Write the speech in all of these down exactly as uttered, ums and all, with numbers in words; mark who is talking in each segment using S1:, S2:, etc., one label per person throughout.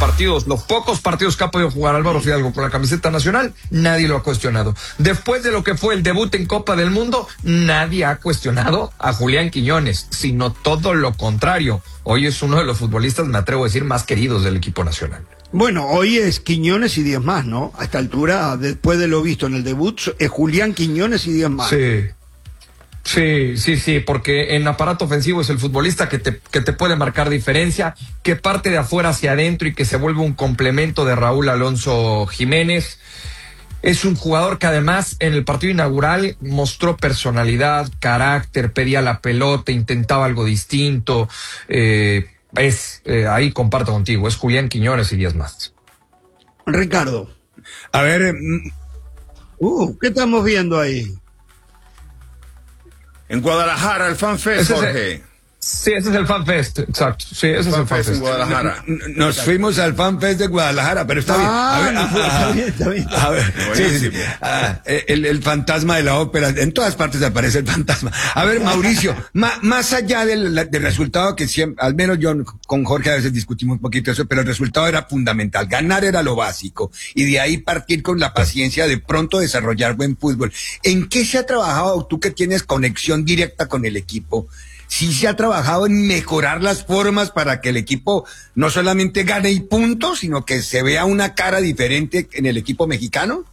S1: partidos, los pocos partidos que ha podido jugar Álvaro Fidalgo con la camiseta nacional, nadie lo ha cuestionado. Después de lo que fue el debut en Copa del Mundo, nadie ha cuestionado a Julián Quiñones, sino todo lo contrario. Hoy es uno de los futbolistas, me atrevo a decir, más queridos del equipo nacional.
S2: Bueno, hoy es Quiñones y diez más, ¿no? A esta altura, después de lo visto en el debut, es Julián Quiñones y diez más.
S1: Sí. Sí, sí, sí, porque en aparato ofensivo es el futbolista que te, que te puede marcar diferencia, que parte de afuera hacia adentro y que se vuelve un complemento de Raúl Alonso Jiménez. Es un jugador que además en el partido inaugural mostró personalidad, carácter, pedía la pelota, intentaba algo distinto. Eh, es eh, ahí comparto contigo, es Julián Quiñones y diez más.
S2: Ricardo.
S3: A ver,
S2: uh, ¿qué estamos viendo ahí?
S3: En Guadalajara, el FanFest, Jorge.
S1: Sí, ese es el FanFest, exacto. Sí, ese es el FanFest
S3: en Guadalajara. Nos fuimos al FanFest de Guadalajara, pero está bien.
S2: Ah,
S3: a ver,
S2: no,
S3: a, a,
S2: está bien, está bien.
S3: A ver, sí, sí, sí. Ah, el, el fantasma de la ópera, en todas partes aparece el fantasma. A ver, Mauricio, ma, más allá del, del resultado que siempre, al menos yo con Jorge a veces discutimos un poquito eso, pero el resultado era fundamental. Ganar era lo básico. Y de ahí partir con la paciencia de pronto desarrollar buen fútbol. ¿En qué se ha trabajado, tú que tienes conexión directa con el equipo? Sí se ha trabajado en mejorar las formas para que el equipo no solamente gane y puntos, sino que se vea una cara diferente en el equipo mexicano.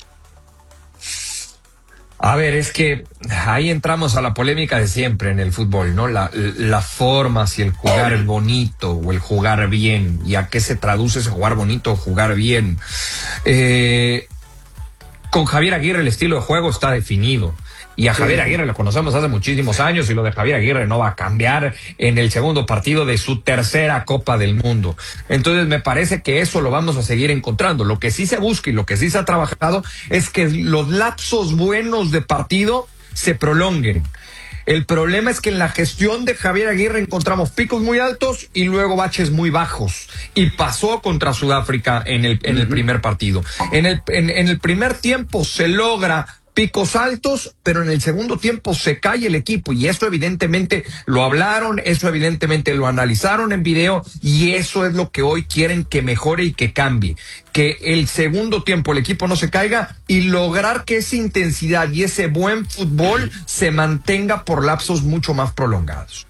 S1: A ver, es que ahí entramos a la polémica de siempre en el fútbol, ¿no? La, la forma, si el jugar bonito o el jugar bien, y a qué se traduce ese jugar bonito o jugar bien. Eh, con Javier Aguirre el estilo de juego está definido. Y a Javier Aguirre lo conocemos hace muchísimos años y lo de Javier Aguirre no va a cambiar en el segundo partido de su tercera Copa del Mundo. Entonces me parece que eso lo vamos a seguir encontrando. Lo que sí se busca y lo que sí se ha trabajado es que los lapsos buenos de partido se prolonguen. El problema es que en la gestión de Javier Aguirre encontramos picos muy altos y luego baches muy bajos. Y pasó contra Sudáfrica en el, en el primer partido. En el, en, en el primer tiempo se logra picos altos, pero en el segundo tiempo se cae el equipo y eso evidentemente lo hablaron, eso evidentemente lo analizaron en video y eso es lo que hoy quieren que mejore y que cambie, que el segundo tiempo el equipo no se caiga y lograr que esa intensidad y ese buen fútbol se mantenga por lapsos mucho más prolongados.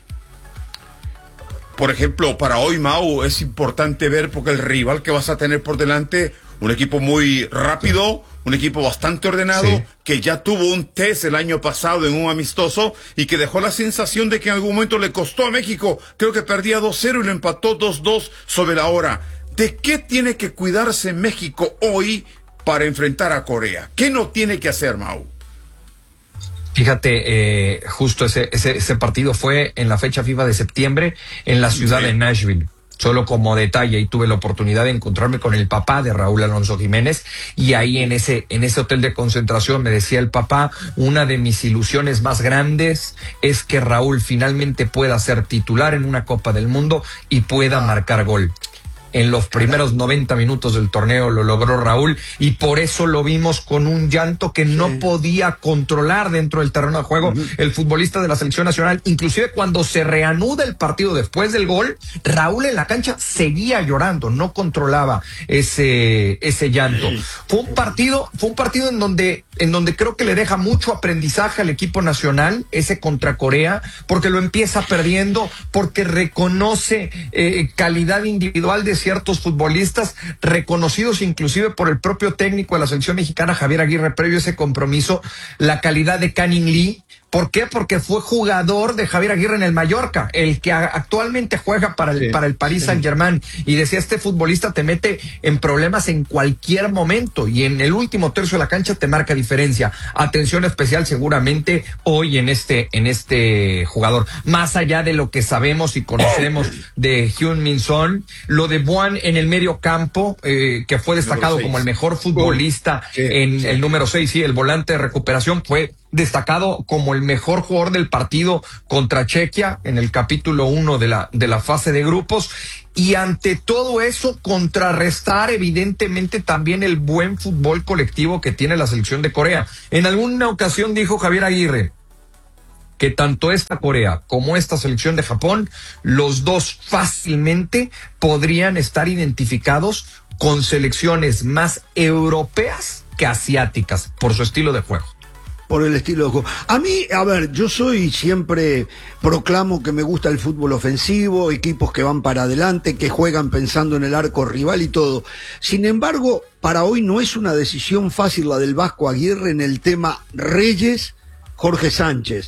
S3: Por ejemplo, para hoy, Mau, es importante ver porque el rival que vas a tener por delante, un equipo muy rápido, un equipo bastante ordenado, sí, que ya tuvo un test el año pasado en un amistoso y que dejó la sensación de que en algún momento le costó a México. Creo que perdía dos cero y lo empató dos dos sobre la hora. ¿De qué tiene que cuidarse México hoy para enfrentar a Corea? ¿Qué no tiene que hacer, Mau?
S1: Fíjate, eh, justo ese, ese, ese partido fue en la fecha FIFA de septiembre en la ciudad sí. de Nashville. Solo como detalle, y tuve la oportunidad de encontrarme con el papá de Raúl Alonso Jiménez, y ahí en ese, en ese hotel de concentración me decía el papá, una de mis ilusiones más grandes es que Raúl finalmente pueda ser titular en una Copa del Mundo y pueda marcar gol. En los primeros noventa minutos del torneo lo logró Raúl y por eso lo vimos con un llanto que no sí. podía controlar dentro del terreno de juego uh-huh. el futbolista de la selección nacional. Inclusive cuando se reanuda el partido después del gol, Raúl en la cancha seguía llorando, no controlaba ese, ese llanto. Fue un partido, fue un partido en donde, en donde creo que le deja mucho aprendizaje al equipo nacional, ese contra Corea, porque lo empieza perdiendo, porque reconoce eh, calidad individual de ciertos futbolistas reconocidos inclusive por el propio técnico de la selección mexicana, Javier Aguirre, previo a ese compromiso, la calidad de Canning Lee. ¿Por qué? Porque fue jugador de Javier Aguirre en el Mallorca, el que actualmente juega para el, sí, para el Paris sí. Saint-Germain. Y decía, este futbolista te mete en problemas en cualquier momento y en el último tercio de la cancha te marca diferencia. Atención especial seguramente hoy en este, en este jugador. Más allá de lo que sabemos y conocemos de Heung-min Son, lo de Buan en el medio campo, eh, que fue destacado como el mejor futbolista uh, sí, en sí. el número seis, sí, el volante de recuperación, fue destacado como el mejor jugador del partido contra Chequia en el capítulo uno de la, de la fase de grupos. Y ante todo eso, contrarrestar evidentemente también el buen fútbol colectivo que tiene la selección de Corea. En alguna ocasión dijo Javier Aguirre que tanto esta Corea como esta selección de Japón, los dos fácilmente podrían estar identificados con selecciones más europeas que asiáticas por su estilo de juego.
S2: Por el estilo de juego. A mí, a ver, yo soy siempre, proclamo que me gusta el fútbol ofensivo, equipos que van para adelante, que juegan pensando en el arco rival y todo. Sin embargo, para hoy no es una decisión fácil la del Vasco Aguirre en el tema Reyes, Jorge Sánchez.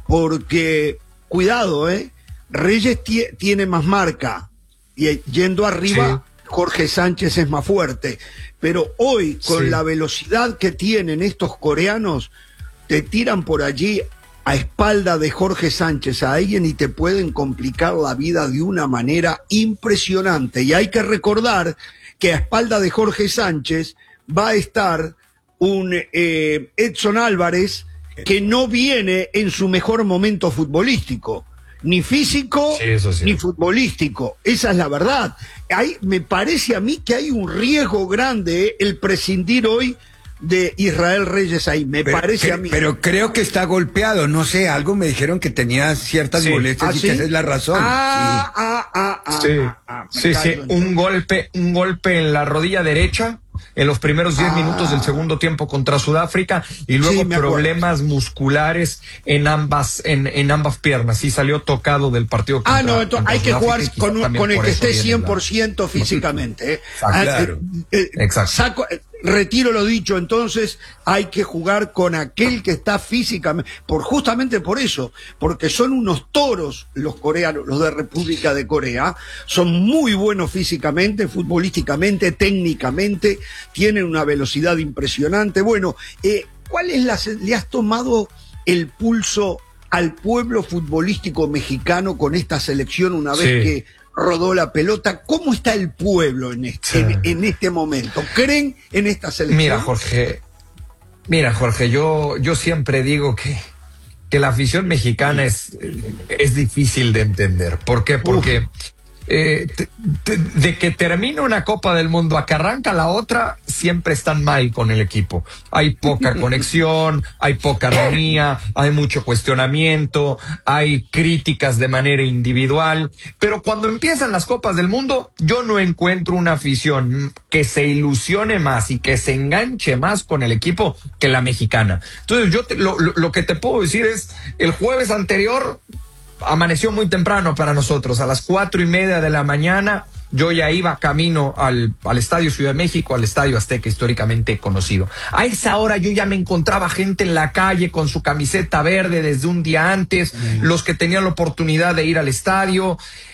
S2: Porque, cuidado, ¿eh? Reyes tiene más marca y yendo arriba, sí. Jorge Sánchez es más fuerte. Pero hoy, con sí. la velocidad que tienen estos coreanos, te tiran por allí a espalda de Jorge Sánchez a alguien y te pueden complicar la vida de una manera impresionante. Y hay que recordar que a espalda de Jorge Sánchez va a estar un eh, Edson Álvarez que no viene en su mejor momento futbolístico. Ni físico, sí, eso sí. ni futbolístico. Esa es la verdad. Hay, me parece a mí que hay un riesgo grande eh, el prescindir hoy de Israel Reyes ahí, me
S3: pero,
S2: parece
S3: que,
S2: a mí.
S3: Pero creo que está golpeado, no sé, algo me dijeron que tenía ciertas sí. molestias
S2: ¿Ah,
S3: y
S2: sí?
S3: que esa es la razón.
S2: Ah,
S3: sí.
S2: ah, ah, ah,
S1: sí,
S2: ah, ah,
S1: sí, sí. un golpe, un golpe en la rodilla derecha en los primeros diez ah. minutos del segundo tiempo contra Sudáfrica y luego sí, problemas acuerdo. musculares en ambas, en, en ambas piernas. Sí salió tocado del partido contra,
S2: Ah, no, entonces hay que jugar con, con el que esté cien por ciento
S1: la...
S2: físicamente. ¿eh?
S1: Ah, claro.
S2: eh, eh,
S1: Exacto.
S2: Saco, eh, retiro lo dicho, entonces hay que jugar con aquel que está físicamente, por justamente por eso, porque son unos toros los coreanos, los de República de Corea, son muy buenos físicamente, futbolísticamente, técnicamente, tienen una velocidad impresionante. Bueno, eh, ¿cuál es la, le has tomado el pulso al pueblo futbolístico mexicano con esta selección una vez sí. que rodó la pelota? ¿Cómo está el pueblo en este, sí. en, en este momento? ¿Creen en esta selección?
S1: Mira, Jorge, mira, Jorge, yo, yo siempre digo que, que la afición mexicana es, es difícil de entender. ¿Por qué? Porque eh, te, te, de que termina una Copa del Mundo a que arranca la otra, siempre están mal con el equipo. Hay poca conexión, hay poca armonía, hay mucho cuestionamiento, hay críticas de manera individual, pero cuando empiezan las Copas del Mundo, yo no encuentro una afición que se ilusione más y que se enganche más con el equipo que la mexicana. Entonces yo te, lo, lo, lo que te puedo decir es, el jueves anterior amaneció muy temprano para nosotros, a las cuatro y media de la mañana, yo ya iba camino al, al Estadio Ciudad de México, al Estadio Azteca históricamente conocido. A esa hora yo ya me encontraba gente en la calle con su camiseta verde desde un día antes, mm. los que tenían la oportunidad de ir al estadio.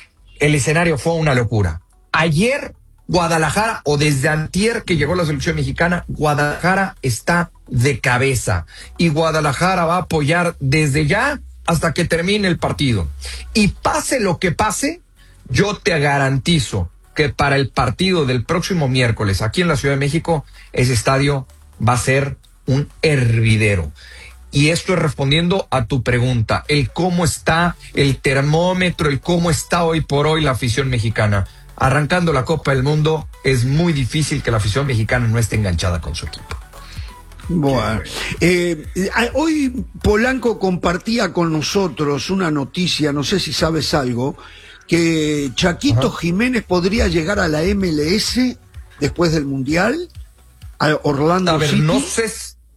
S1: El escenario fue una locura. Ayer, Guadalajara, o desde antier que llegó la selección mexicana, Guadalajara está de cabeza. Y Guadalajara va a apoyar desde ya hasta que termine el partido. Y pase lo que pase, yo te garantizo que para el partido del próximo miércoles aquí en la Ciudad de México, ese estadio va a ser un hervidero. Y esto es respondiendo a tu pregunta, el cómo está el termómetro, el cómo está hoy por hoy la afición mexicana. Arrancando la Copa del Mundo, es muy difícil que la afición mexicana no esté enganchada con su equipo.
S2: Bueno, eh, hoy Polanco compartía con nosotros una noticia, no sé si sabes algo, que Chaquito Ajá. Jiménez podría llegar a la M L S después del Mundial, a Orlando
S1: a ver,
S2: City.
S1: No sé,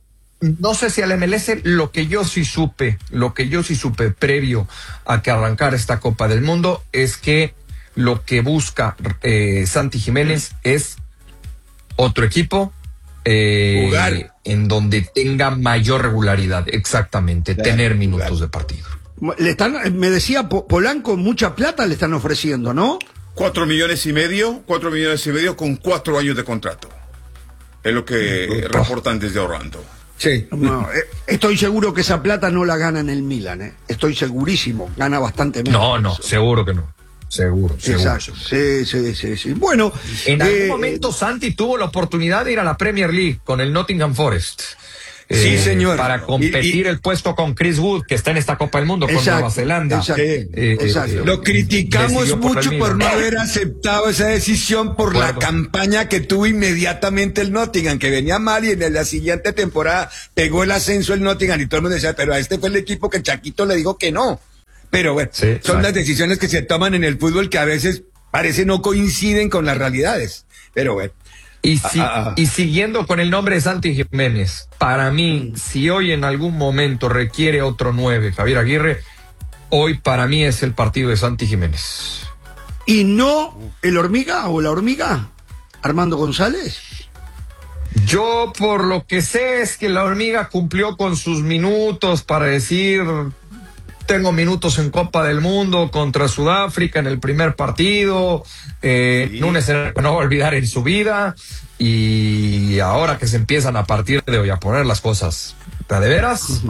S1: no sé si al M L S, lo que yo sí supe, lo que yo sí supe previo a que arrancara esta Copa del Mundo es que lo que busca eh, Santi Jiménez es otro equipo eh,
S3: jugar
S1: en donde tenga mayor regularidad, exactamente, claro, tener minutos jugar. de partido.
S2: Le están, me decía Polanco, mucha plata le están ofreciendo, ¿no?
S4: Cuatro millones y medio, cuatro millones y medio con cuatro años de contrato. Es lo que uh, reportan desde Orlando.
S2: Sí. No, eh, estoy seguro que esa plata no la gana en el Milan, ¿eh? Estoy segurísimo, gana bastante menos.
S1: No, no, seguro que no. Seguro,
S2: Exacto.
S1: seguro.
S2: Sí, sí, sí, sí. Bueno,
S1: en
S2: eh,
S1: algún momento Santi tuvo la oportunidad de ir a la Premier League con el Nottingham Forest.
S3: Sí,
S1: eh,
S3: señor.
S1: para competir
S3: Y- y-
S1: el puesto con Chris Wood, que está en esta Copa del Mundo con
S2: Exacto,
S1: Nueva Zelanda.
S2: exacto,
S1: Eh,
S2: exacto.
S1: eh,
S3: Lo criticamos
S1: decidió por
S3: mucho
S1: el
S3: por no
S1: Milan.
S3: haber aceptado esa decisión por la
S1: Acuerdo.
S3: campaña que tuvo inmediatamente el Nottingham, que venía mal y en la siguiente temporada pegó el ascenso el Nottingham y todo el mundo decía, pero a este fue el equipo que Chaquito le dijo que no. Pero bueno,
S1: Sí,
S3: son
S1: exacto.
S3: las decisiones que se toman en el fútbol que a veces parece no coinciden con las realidades. Pero bueno.
S1: Y, si-
S3: Ah, ah.
S1: y siguiendo con el nombre de Santi Jiménez, para mí, si hoy en algún momento requiere otro nueve, Javier Aguirre, hoy para mí es el partido de Santi Jiménez.
S2: ¿Y no el hormiga o la hormiga? ¿Armando González?
S1: Yo por lo que sé es que la hormiga cumplió con sus minutos para decir, tengo minutos en Copa del Mundo contra Sudáfrica en el primer partido, eh,
S4: Sí.
S1: en un escenario que no va a olvidar en su vida, y ahora que se empiezan a partir de hoy a poner las cosas de veras,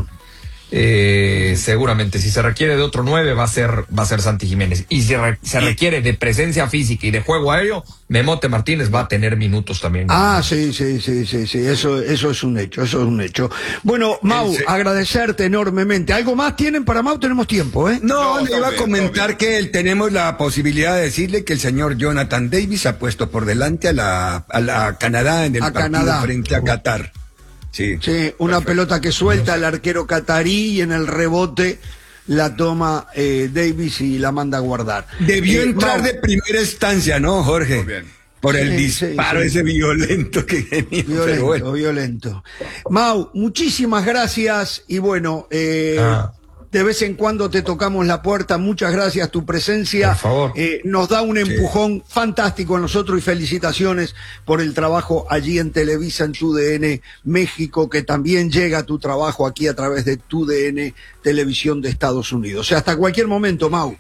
S1: eh, seguramente si se requiere de otro nueve va a ser va a ser Santi Jiménez, y si re- se requiere de presencia física y de juego aéreo, Memote Martínez va a tener minutos también.
S2: Ah, sí, sí, sí, sí, sí, eso, eso es un hecho, eso es un hecho. Bueno, Mau,
S3: Ese-
S2: agradecerte enormemente. ¿Algo más tienen para Mau? Tenemos tiempo, ¿eh?
S3: No,
S4: No,
S3: le
S4: todo
S3: iba a
S4: bien,
S3: comentar
S4: todo
S3: que él- tenemos la posibilidad de decirle que el señor Jonathan Davis ha puesto por delante a la, a la Canadá en el
S2: A
S3: partido
S2: Canadá.
S3: frente a Qatar. Sí.
S2: Sí, una pelota que suelta el arquero catarí y en el rebote la toma eh, Davis y la manda a guardar.
S3: Debió
S2: Eh,
S3: entrar
S2: Mau,
S3: de primera instancia, ¿no, Jorge?
S4: Muy bien.
S3: Por el
S2: Sí,
S3: disparo
S2: sí, sí.
S3: ese violento que tenía.
S2: Violento,
S3: Pero bueno.
S2: violento. Mau, muchísimas gracias y bueno, eh,
S1: Ah.
S2: de vez en cuando te tocamos la puerta. Muchas gracias, tu presencia
S1: Por favor.
S2: eh, nos da un empujón fantástico a nosotros y felicitaciones por el trabajo allí en Televisa, en Tu D N México, que también llega tu trabajo aquí a través de Tu D N Televisión de Estados Unidos. O sea, hasta cualquier momento, Mau.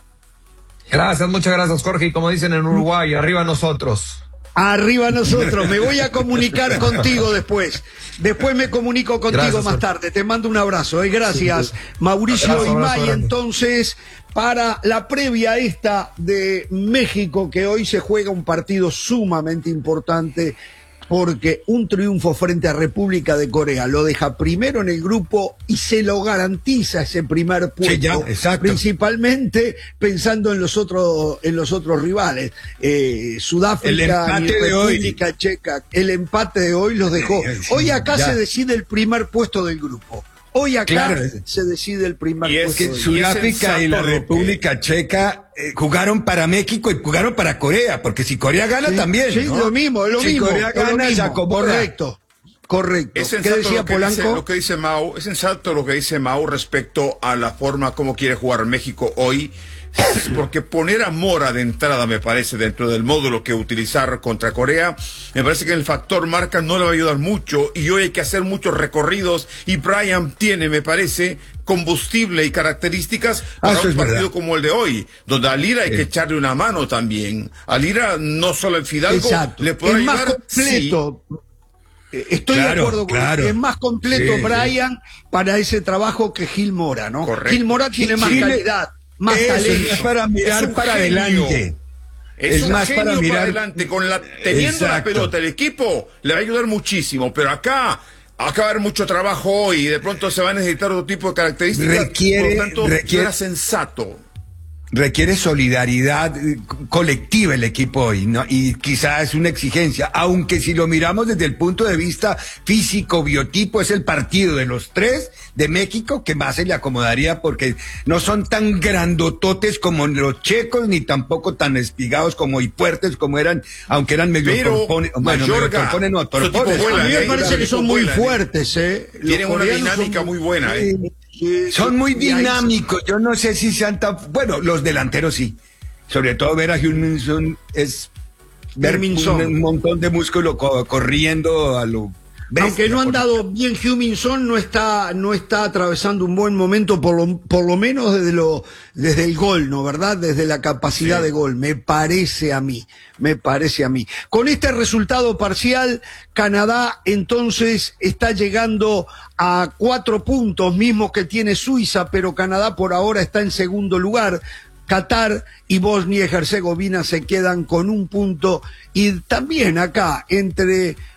S1: Gracias, muchas gracias, Jorge, y como dicen en Uruguay, arriba nosotros.
S2: Arriba nosotros, me voy a comunicar contigo después. Después me comunico contigo
S1: Gracias,
S2: más
S1: Jorge.
S2: tarde. Te mando un abrazo, ¿eh? Gracias. Mauricio
S1: Abrazo, abrazo
S2: Imay,
S1: grande.
S2: entonces, para la previa esta de México, que hoy se juega un partido sumamente importante, porque un triunfo frente a República de Corea lo deja primero en el grupo y se lo garantiza ese primer puesto.
S3: Sí, ya, exacto.
S2: Principalmente pensando en los otros, en los otros rivales. Eh, Sudáfrica
S3: El empate
S2: y
S3: de hoy.
S2: República Checa. El empate de hoy los dejó.
S3: Sí, sí,
S2: Hoy acá
S3: ya.
S2: se decide el primer puesto del grupo. Hoy acá
S3: Claro.
S2: se decide el primer
S4: Y es
S2: puesto
S4: que
S2: del grupo.
S3: Sudáfrica y la
S4: sensato lo que-
S3: República Checa eh, jugaron para México y jugaron para Corea, porque si Corea gana
S2: Sí,
S3: también.
S2: sí,
S3: ¿no?
S2: lo mismo, es lo
S3: si
S2: mismo.
S3: Corea
S2: es lo
S3: gana, se
S2: mismo.
S3: acomoda.
S2: Correcto. Correcto.
S4: Es
S2: ¿Qué
S4: sensato
S2: decía
S4: lo que, dice,
S2: Polanco?
S4: lo que dice Mau, es sensato lo que dice Mau respecto a la forma como quiere jugar México hoy, porque poner a Mora de entrada, me parece, dentro del módulo que utilizar contra Corea, me parece que el factor marca no le va a ayudar mucho, y hoy hay que hacer muchos recorridos, y Brian tiene, me parece, combustible y características
S3: Ah,
S4: para
S3: eso
S4: un
S3: es
S4: partido
S3: verdad.
S4: como el de hoy, donde a Lira hay que echarle una mano también. A Lira no solo en Fidalgo
S2: Exacto.
S4: le puede
S2: Es más
S4: ayudar,
S2: completo. Eh, Estoy de
S3: Claro,
S2: acuerdo con
S3: claro.
S2: que es más completo
S3: Sí,
S2: Brian para ese trabajo que Gil Mora, ¿no?
S4: Correcto.
S2: Gil Mora tiene más
S3: Gil-
S2: calidad, más
S3: Eso,
S2: talento.
S3: es para mirar
S4: Es un
S3: para
S4: genio.
S3: adelante.
S4: Es,
S3: Es
S4: un
S3: más
S4: genio
S3: para
S4: para
S3: mirar-
S4: adelante, con la, teniendo la
S3: Exacto.
S4: pelota, el equipo le va a ayudar muchísimo, pero acá, acá va a haber mucho trabajo hoy, y de pronto se va a necesitar otro tipo de características,
S3: Requiere-
S4: por lo tanto,
S3: requiere-
S4: era sensato.
S3: Requiere solidaridad eh, colectiva el equipo hoy, ¿no? Y quizás es una exigencia, aunque si lo miramos desde el punto de vista físico, biotipo, es el partido de los tres de México que más se le acomodaría, porque no son tan grandototes como los checos, ni tampoco tan espigados como y fuertes como eran, aunque eran medio
S4: Pero,
S3: torpones, bueno, medio
S4: Mayorga,
S3: torpones, no,
S4: esos tipos
S3: torpones.
S4: vuelan,
S2: A mí me
S4: ¿eh?
S2: parece que son muy
S4: Vuelan, ¿eh?
S2: fuertes, ¿eh? Los
S4: Tienen una
S2: coreanos son
S4: dinámica muy buena,
S2: sí,
S4: ¿eh?
S2: sí,
S3: Son
S2: sí,
S3: muy
S2: y ahí-
S3: dinámicos, yo no sé si sean tan... Bueno, los delanteros sí. Sobre todo ver a Hyun-Min es ver
S2: Heung-min
S3: un,
S2: Son.
S3: un montón de músculo co- corriendo a lo...
S2: Aunque
S3: bestia,
S2: no han
S3: por-
S2: dado bien, Heung-min Son no está, no está atravesando un buen momento, por lo, por lo menos desde, lo, desde el gol, ¿no? ¿Verdad? Desde la capacidad
S4: Sí.
S2: de gol, me parece a mí, me parece a mí. Con este resultado parcial, Canadá entonces está llegando a cuatro puntos, mismos que tiene Suiza, pero Canadá por ahora está en segundo lugar. Qatar y Bosnia y Herzegovina se quedan con un punto, y también acá entre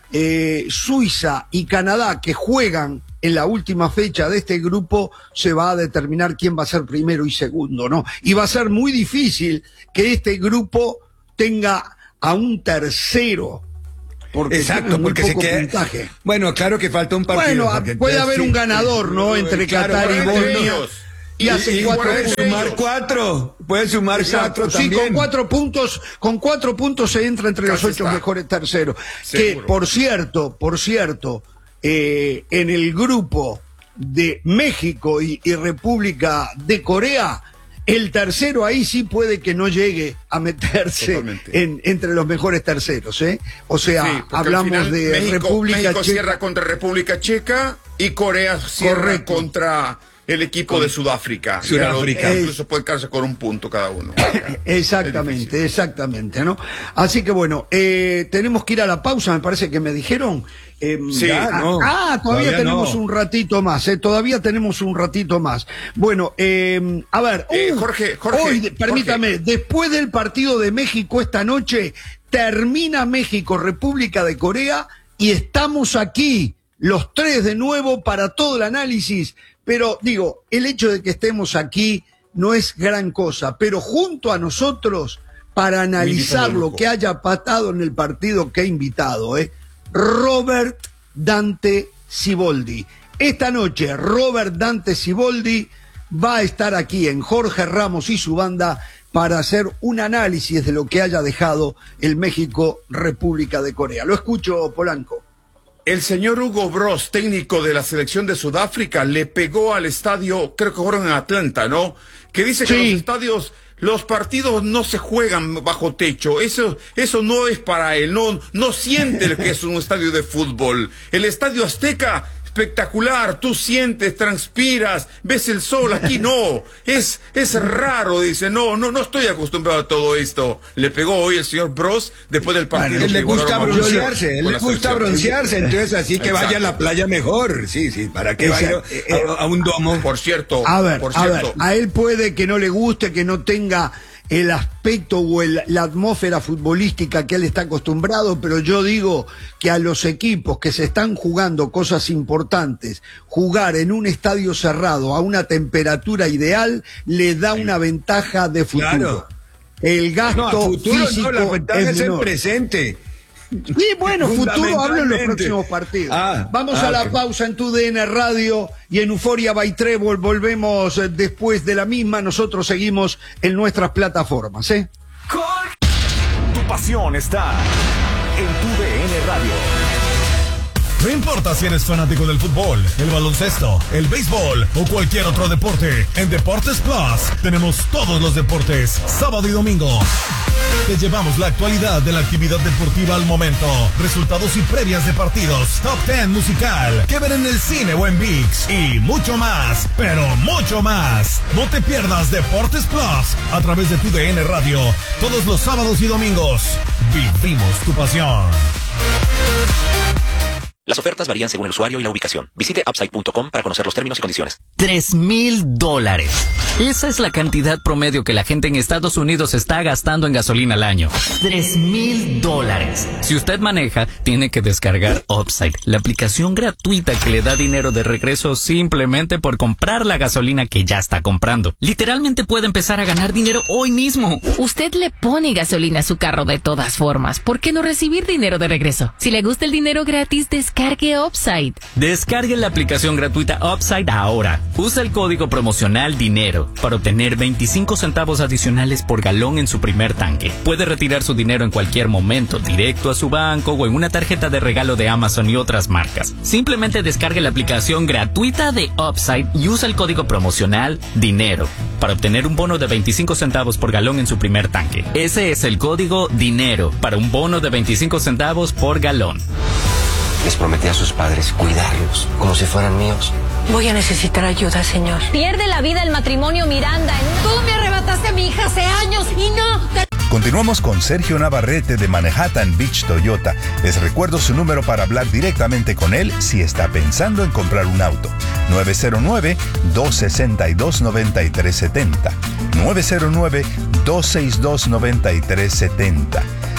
S2: eh, Suiza y Canadá, que juegan en la última fecha de este grupo, se va a determinar quién va a ser primero y segundo, ¿no? Y va a ser muy difícil que este grupo tenga a un tercero. Porque
S3: Exacto, porque se queda.
S2: puntaje.
S3: Bueno, claro que falta un partido.
S2: Bueno, puede haber sí, un ganador, ¿no? Entre
S3: claro,
S2: Qatar y Bosnia.
S3: Y, y hace y cuatro
S2: puede
S3: sumar cuatro. Puede sumar
S2: Exacto,
S3: cuatro
S2: sí,
S3: también.
S2: con cuatro puntos, con cuatro puntos se entra entre Casi los ocho está. mejores terceros. Seguro. Que, por cierto, por cierto, eh, en el grupo de México y, y República de Corea, el tercero ahí sí puede que no llegue a meterse en, entre los mejores terceros, ¿eh? O sea, sí, hablamos final, de
S4: México,
S2: República
S4: México
S2: Checa.
S4: cierra contra República Checa y Corea cierra Correcto. contra el equipo con de Sudáfrica.
S3: Sudáfrica.
S4: Incluso puede quedarse con un punto cada uno.
S2: Exactamente, exactamente, ¿no? Así que bueno, eh, tenemos que ir a la pausa, me parece que me dijeron. Eh,
S4: sí,
S2: ah,
S3: no,
S2: ah, todavía, todavía tenemos no. un ratito más, eh, todavía tenemos un ratito más. Bueno, eh, a ver, uh,
S4: eh, Jorge, Jorge,
S2: hoy, permítame,
S4: Jorge.
S2: después del partido de México esta noche, termina México, República de Corea, y estamos aquí, los tres de nuevo, para todo el análisis. Pero digo, el hecho de que estemos aquí no es gran cosa, pero junto a nosotros, para analizar lo que haya pasado en el partido que he invitado, ¿eh? Robert Dante Siboldi. Esta noche, Robert Dante Siboldi va a estar aquí en Jorge Ramos y su banda para hacer un análisis de lo que haya dejado el México-República de Corea. Lo escucho, Polanco.
S4: El señor Hugo Broz, técnico de la selección de Sudáfrica, le pegó al estadio, creo que fueron en Atlanta, ¿no? Que dice que sí. los estadios, los partidos no se juegan bajo techo. Eso, eso no es para él. No, no siente que es un estadio de fútbol. El Estadio Azteca, espectacular. Tú sientes, transpiras, ves el sol. Aquí no. Es, es raro. Dice, no, no, no estoy acostumbrado a todo esto. Le pegó hoy el señor Broz después del partido.
S3: Bueno, él le gusta broncearse. Él le gusta broncearse. Entonces, así que Exacto. vaya a la playa mejor. Sí, sí, para que vaya a, a un domo.
S4: Por cierto.
S2: A ver,
S4: por
S2: a
S4: cierto.
S2: ver, a él puede que no le guste, que no tenga el aspecto o el, la atmósfera futbolística que él está acostumbrado, pero yo digo que a los equipos que se están jugando cosas importantes, jugar en un estadio cerrado a una temperatura ideal le da una ventaja de futuro. Claro. El gasto no, futuro, físico
S3: no, la ventaja
S2: es,
S3: es
S2: menor.
S3: el presente.
S2: Sí, bueno, futuro hablo en los próximos partidos. Ah, Vamos ah, a la okay. pausa en tu D N Radio y en Euforia by Trébol volvemos después de la misma. Nosotros seguimos en nuestras plataformas, ¿eh?
S5: Tu pasión está en tu D N Radio.
S6: No importa si eres fanático del fútbol, el baloncesto, el béisbol o cualquier otro deporte, en Deportes Plus tenemos todos los deportes, sábado y domingo. Te llevamos la actualidad de la actividad deportiva al momento, resultados y previas de partidos, top diez musical, que ver en el cine o en ViX y mucho más, pero mucho más. No te pierdas Deportes Plus a través de tu D N Radio, todos los sábados y domingos. Vivimos tu pasión.
S7: Las ofertas varían según el usuario y la ubicación. Visite upside punto com para conocer los términos y condiciones.
S8: Tres mil dólares. Esa es la cantidad promedio que la gente en Estados Unidos está gastando en gasolina al año. Tres mil dólares. Si usted maneja, tiene que descargar Upside, la aplicación gratuita que le da dinero de regreso simplemente por comprar la gasolina que ya está comprando. Literalmente puede empezar a ganar dinero hoy mismo.
S9: Usted le pone gasolina a su carro de todas formas. ¿Por qué no recibir dinero de regreso? Si le gusta el dinero gratis, descargue Upside.
S8: Descargue la aplicación gratuita Upside ahora. Usa el código promocional DINERO para obtener veinticinco centavos adicionales por galón en su primer tanque. Puede retirar su dinero en cualquier momento, directo a su banco o en una tarjeta de regalo de Amazon y otras marcas. Simplemente descargue la aplicación gratuita de Upside y usa el código promocional DINERO para obtener un bono de veinticinco centavos por galón en su primer tanque. Ese es el código DINERO para un bono de veinticinco centavos por galón.
S10: Les prometí a sus padres cuidarlos como si fueran míos.
S11: Voy a necesitar ayuda, señor.
S12: Pierde la vida el matrimonio Miranda.
S11: Tú me arrebataste a mi hija hace años y no...
S13: Continuamos con Sergio Navarrete de Manhattan Beach Toyota. Les recuerdo su número para hablar directamente con él si está pensando en comprar un auto. nueve cero nueve, dos seis dos, nueve tres siete cero. nueve cero nueve, dos seis dos, nueve tres siete cero.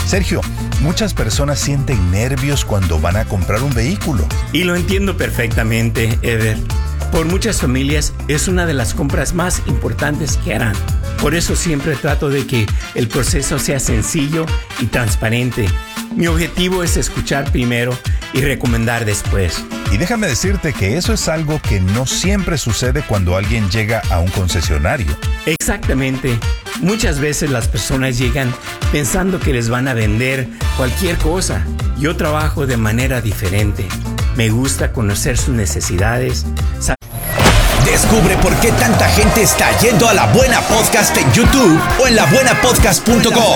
S13: Sergio, muchas personas sienten nervios cuando van a comprar un vehículo.
S14: Y lo entiendo perfectamente, Eder. Por muchas familias es una de las compras más importantes que harán. Por eso siempre trato de que el proceso sea sencillo y transparente. Mi objetivo es escuchar primero y recomendar después.
S13: Y déjame decirte que eso es algo que no siempre sucede cuando alguien llega a un concesionario.
S14: Exactamente. Muchas veces las personas llegan pensando que les van a vender cualquier cosa. Yo trabajo de manera diferente. Me gusta conocer sus necesidades.
S15: Descubre por qué tanta gente está yendo a La Buena Podcast en YouTube o en la buena podcast punto com.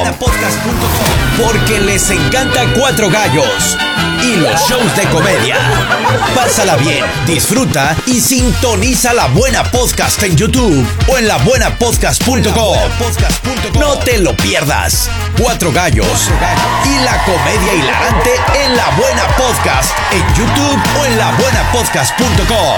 S15: Porque les encanta Cuatro Gallos y los shows de comedia. Pásala bien, disfruta y sintoniza La Buena Podcast en YouTube o en la buena podcast punto com. No te lo pierdas. Cuatro Gallos y la comedia hilarante en La Buena Podcast en YouTube o en la buena podcast punto com.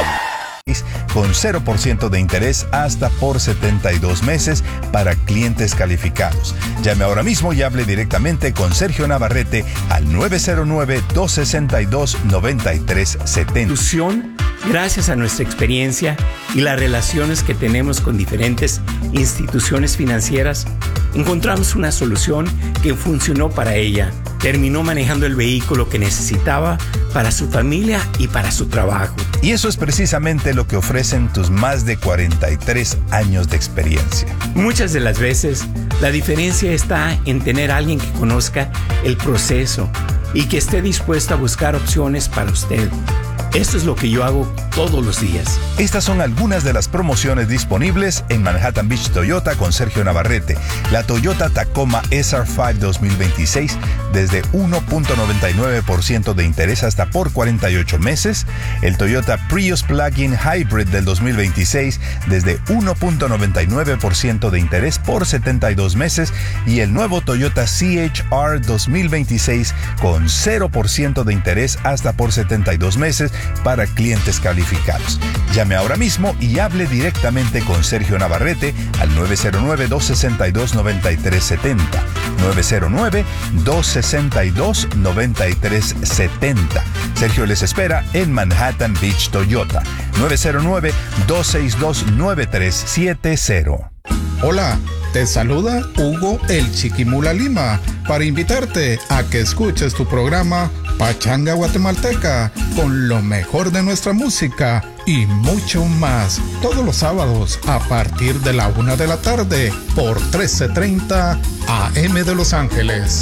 S13: Con cero por ciento de interés hasta por setenta y dos meses para clientes calificados. Llame ahora mismo y hable directamente con Sergio Navarrete al nueve cero nueve, dos seis dos, nueve tres siete cero.
S14: Gracias a nuestra experiencia y las relaciones que tenemos con diferentes instituciones financieras, encontramos una solución que funcionó para ella. Terminó manejando el vehículo que necesitaba para su familia y para su trabajo.
S13: Y eso es precisamente lo que ofrecen tus más de cuarenta y tres años de experiencia.
S14: Muchas de las veces, la diferencia está en tener a alguien que conozca el proceso y que esté dispuesto a buscar opciones para usted. Esto es lo que yo hago todos los días.
S13: Estas son algunas de las promociones disponibles en Manhattan Beach Toyota con Sergio Navarrete. La Toyota Tacoma S R cinco dos mil veintiséis desde uno punto noventa y nueve por ciento de interés hasta por cuarenta y ocho meses. El Toyota Prius Plug-in Hybrid del dos mil veintiséis desde uno punto noventa y nueve por ciento de interés por setenta y dos meses. Y el nuevo Toyota C H R dos mil veintiséis con cero por ciento de interés hasta por setenta y dos meses para clientes calificados. Llame ahora mismo y hable directamente con Sergio Navarrete al nueve cero nueve, dos seis dos, nueve tres siete cero. nueve cero nueve, dos seis dos, nueve tres siete cero. Sergio les espera en Manhattan Beach Toyota. nueve cero nueve, dos seis dos, nueve tres siete cero.
S16: Hola, te saluda Hugo el Chiquimula Lima para invitarte a que escuches tu programa Pachanga Guatemalteca con lo mejor de nuestra música y mucho más todos los sábados a partir de la una de la tarde por trece treinta A M de Los Ángeles.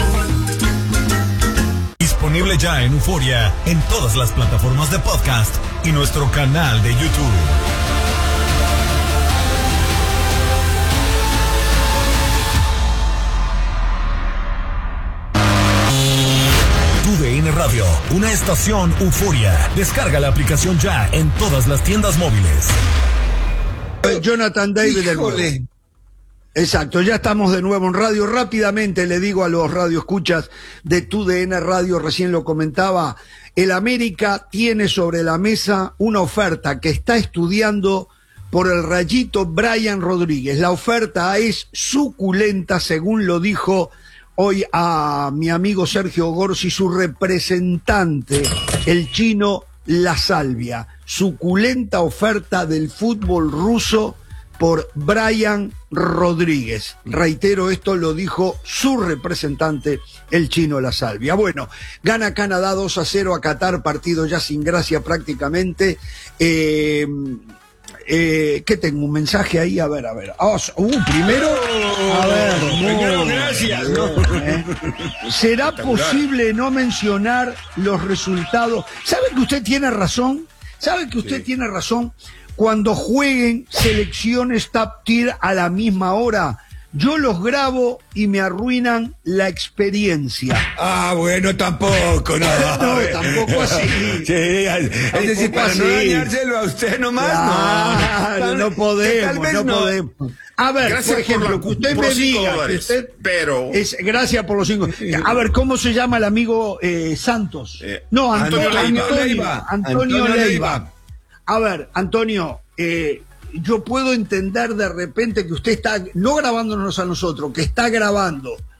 S6: Disponible ya en Euforia, en todas las plataformas de podcast y nuestro canal de YouTube. Tu D N Radio, una estación Euforia. Descarga la aplicación ya en todas las tiendas móviles.
S2: Jonathan David del nuevo. Exacto, ya estamos de nuevo en radio. Rápidamente le digo a los radioescuchas de Tu D N Radio, recién lo comentaba, el América tiene sobre la mesa una oferta que está estudiando por el rayito Brian Rodríguez. La oferta es suculenta, según lo dijo hoy a mi amigo Sergio Gorsi, su representante, el chino La Salvia. Suculenta oferta del fútbol ruso por Brian Rodríguez. Reitero, esto lo dijo su representante, el chino La Salvia. Bueno, gana Canadá dos a cero a Qatar, partido ya sin gracia prácticamente. Eh, eh, ¿Qué tengo? ¿Un mensaje ahí? A ver, a ver. Oh, uh, primero, a ver.
S3: Primero, gracias.
S2: ¿Eh? ¿Será posible no mencionar los resultados? ¿Sabe que usted tiene razón? ¿Sabe que usted sí. tiene razón? Cuando jueguen selecciones top tier a la misma hora, yo los grabo y me arruinan la experiencia.
S3: Ah, bueno, tampoco, no.
S2: No, tampoco así.
S3: Sí, es decir, para no dañárselo a usted nomás,
S2: claro, no. No podemos, no,
S3: no
S2: podemos. A ver,
S4: gracias
S2: por ejemplo,
S4: por
S2: que usted
S4: por
S2: me diga,
S4: dólares,
S2: que usted,
S4: pero...
S2: Es, gracias por los cinco. A ver, ¿cómo se llama el amigo eh, Santos? Eh, no, Antonio, Antonio, Antonio Leiva. Antonio, Antonio Leiva. Leiva. A ver, Antonio, eh, yo puedo entender de repente que usted está, no grabándonos a nosotros, que está grabando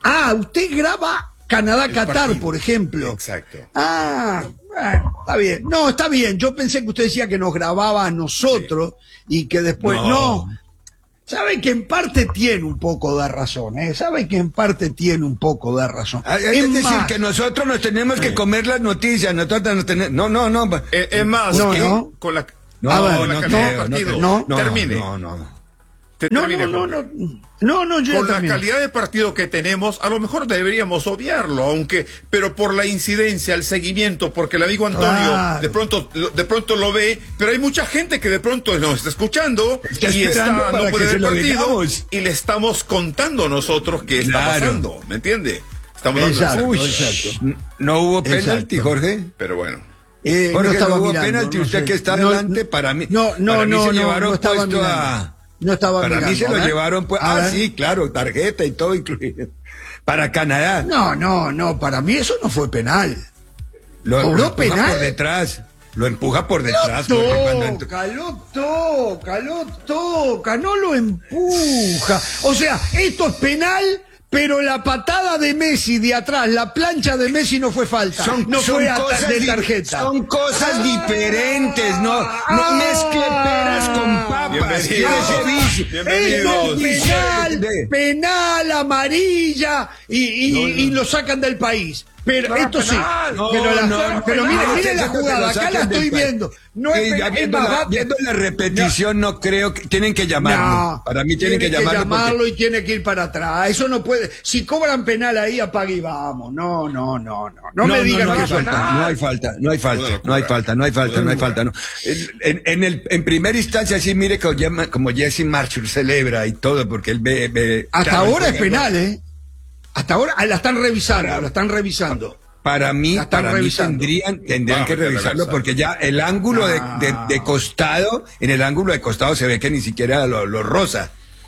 S2: Ah, usted graba Canadá-Qatar, por ejemplo.
S4: Exacto.
S2: Ah, bueno, está bien. No, está bien. Yo pensé que usted decía que nos grababa a nosotros sí. y que después... No. no. Sabe que en parte tiene un poco de razón, ¿eh? Sabe que en parte tiene un poco de razón.
S3: Es, es decir, más, que nosotros nos tenemos que comer las noticias, nosotros nos tenemos... No, no, no.
S4: Es, es más,
S2: no, no.
S4: con la...
S3: No,
S2: a ver,
S3: no,
S4: la
S3: no,
S4: calidad
S3: creo,
S4: de partido.
S2: No,
S3: no,
S4: termine.
S3: No, no, no.
S2: No, termine, no, no, no, no, no, yo
S4: Con la
S2: termino.
S4: calidad de partido que tenemos, a lo mejor deberíamos obviarlo, aunque, pero por la incidencia, el seguimiento, porque el amigo Antonio
S2: claro.
S4: de pronto, de pronto lo ve, pero hay mucha gente que de pronto nos está escuchando
S3: está
S4: y está, no puede ver el partido
S3: y
S4: le estamos contando nosotros qué está
S3: claro.
S4: pasando, ¿me entiende? Estamos
S2: exacto,
S4: dando
S2: exacto.
S3: No hubo penalti,
S2: exacto.
S3: Jorge.
S4: Pero bueno.
S2: Eh,
S3: Jorge,
S2: no, estaba
S3: no hubo
S2: mirando,
S3: penalti,
S2: no
S3: usted
S2: sé.
S3: que está
S2: no,
S3: adelante, para mí.
S2: No, no,
S3: para mí
S2: no,
S3: se
S2: no,
S3: llevaron
S2: no estaba
S3: puesto
S2: mirando.
S3: a...
S2: No estaba
S3: Para
S2: mirando,
S3: mí se lo
S2: ¿eh?
S3: llevaron, pues, ah, sí, claro, tarjeta y todo incluido. Para Canadá.
S2: No, no, no, para mí eso no fue penal.
S3: Lo,
S2: ¿Cobró
S3: lo empuja
S2: penal?
S3: por detrás. Lo empuja por detrás.
S2: Lo
S3: Jorge,
S2: toca, lo toca, lo toca, no lo empuja. O sea, esto es penal, pero la patada de Messi de atrás, la plancha de Messi no fue falta.
S3: Son,
S2: no
S3: son
S2: fue
S3: cosas
S2: de
S3: di-
S2: tarjeta.
S3: Son cosas ah, diferentes, no, no
S2: ah,
S3: mezcle peras con papas.
S4: Bienvenidos.
S2: Esto es penal,
S3: De-
S2: penal, amarilla, y, y,
S3: No, no.
S2: y lo sacan del país. Pero
S3: No,
S2: esto sí.
S3: no,
S2: pero la,
S3: no,
S2: pero
S3: no,
S2: mire,
S3: no,
S2: mire
S3: no,
S2: la
S3: no,
S2: jugada,
S3: no,
S2: acá la
S3: saquen del
S2: estoy
S3: país.
S2: viendo. No es
S3: Sí, ya
S2: penal,
S3: viendo,
S2: es más,
S3: la,
S2: va-
S3: viendo la repetición, no, no creo que tienen que llamarlo.
S2: No,
S3: Para mí tienen que llamarlo.
S2: llamarlo
S3: porque-
S2: y tiene que ir para atrás. Eso no puede. Si cobran penal ahí, apague y vamos. No, no, no, no. No, me digan
S3: no,
S2: que
S3: hay
S2: eso es
S3: falta,
S2: penal.
S3: no hay falta, no hay falta, no hay falta, no hay falta, no hay falta, no. En, en, el, en primera instancia sí, mire como, llama- como Jesse Marshall celebra y todo, porque él ve... ve
S2: Hasta
S3: claro,
S2: ahora es
S3: juega,
S2: penal, ¿eh? Hasta ahora ah, la están revisando, la están revisando.
S3: Para mí,
S2: La están
S3: para mí
S2: revisando.
S3: tendrían, tendrían
S4: Ah,
S3: que
S4: que
S3: revisarlo
S4: revisar.
S3: porque ya el ángulo de,
S2: Ah.
S3: de, de costado, en el ángulo de costado se ve que ni siquiera lo, lo rosa.